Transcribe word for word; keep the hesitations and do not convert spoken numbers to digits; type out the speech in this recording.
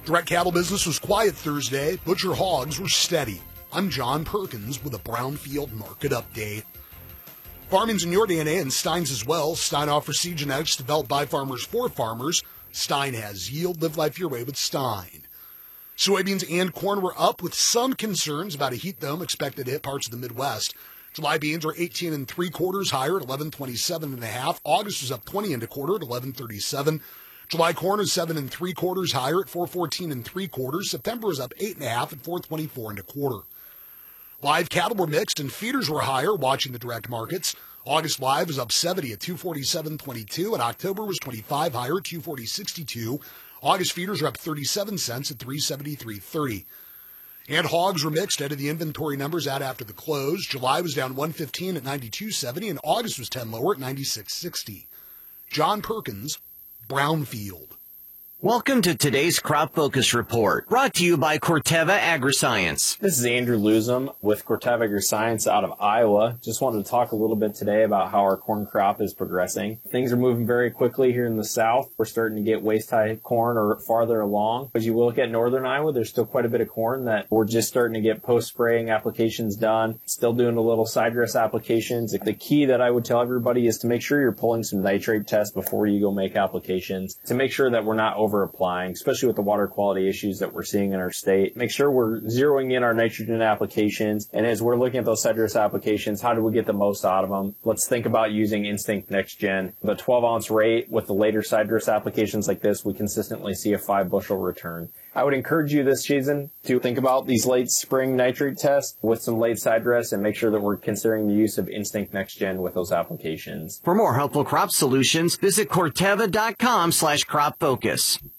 Direct cattle business was quiet Thursday. Butcher hogs were steady. I'm John Perkins with a Brownfield market update. Farming's in your D N A and Stein's as well. Stein offers seed genetics developed by farmers for farmers. Stein has yield. Live life your way with Stein. Soybeans and corn were up with some concerns about a heat dome expected to hit parts of the Midwest. July beans were eighteen and three quarters higher at eleven twenty-seven and a half. August was up twenty and a quarter at eleven thirty-seven. July corn is seven and three quarters higher at four fourteen and three quarters. September is up eight and a half at four twenty-four and a quarter. Live cattle were mixed and feeders were higher watching the direct markets. August live was up seventy at two forty-seven twenty-two, and October was twenty-five higher at two forty sixty-two. August feeders are up thirty-seven cents at three seventy-three thirty. And hogs were mixed out of the inventory numbers out after the close. July was down one fifteen at ninety-two seventy, and August was ten lower at ninety-six sixty. John Perkins, Brownfield. Welcome to today's Crop Focus Report, brought to you by Corteva Agriscience. This is Andrew Luzum with Corteva Agriscience out of Iowa. Just wanted to talk a little bit today about how our corn crop is progressing. Things are moving very quickly here in the south. We're starting to get waist-high corn or farther along. As you look at northern Iowa, there's still quite a bit of corn that we're just starting to get post-spraying applications done. Still doing a little side dress applications. The key that I would tell everybody is to make sure you're pulling some nitrate tests before you go make applications to make sure that we're not over over applying, especially with the water quality issues that we're seeing in our state. Make sure we're zeroing in our nitrogen applications. And as we're looking at those side dress applications, how do we get the most out of them? Let's think about using Instinct Next Gen. The twelve ounce rate with the later side dress applications like this, we consistently see a five bushel return. I would encourage you this season to think about these late spring nitrate tests with some late side dress and make sure that we're considering the use of Instinct Next Gen with those applications. For more helpful crop solutions, visit Corteva dot com slash crop focus.